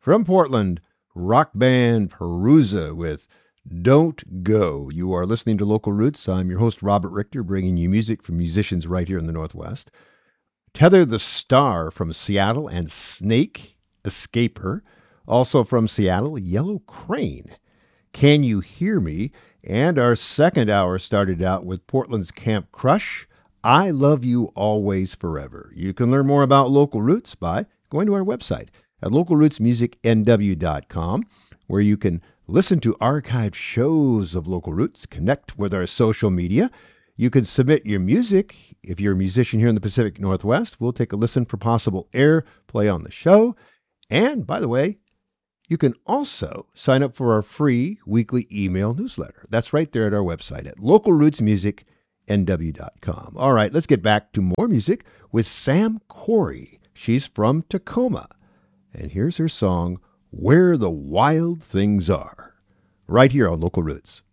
From Portland, rock band Perusa with Don't Go. You are listening to Local Roots. I'm your host, Robert Richter, bringing you music from musicians right here in the Northwest. Tether the Star from Seattle and Snake Escaper. Also from Seattle, Yellow Crane. Can You Hear Me? And our second hour started out with Portland's Camp Crush, I Love You Always Forever. You can learn more about Local Roots by going to our website at localrootsmusicnw.com, where you can listen to archived shows of Local Roots, connect with our social media. You can submit your music. If you're a musician here in the Pacific Northwest, we'll take a listen for possible airplay on the show. And, by the way, you can also sign up for our free weekly email newsletter. That's right there at our website at localrootsmusicnw.com. All right, let's get back to more music with Sam Corey. She's from Tacoma. And here's her song, Where the Wild Things Are, right here on Local Roots.